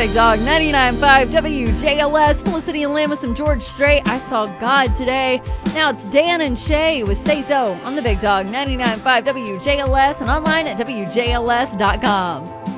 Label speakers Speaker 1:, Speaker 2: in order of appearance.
Speaker 1: Big Dog 99.5 WJLS. Felicity and Lynn with some George Strait. I Saw God Today. Now it's Dan and Shay with Say So on the Big Dog 99.5 WJLS and online at WJLS.com.